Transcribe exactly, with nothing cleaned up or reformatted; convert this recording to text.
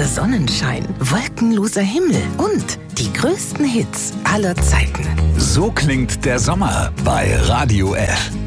Strahlender Sonnenschein, wolkenloser Himmel und die größten Hits aller Zeiten. So klingt der Sommer bei Radio F.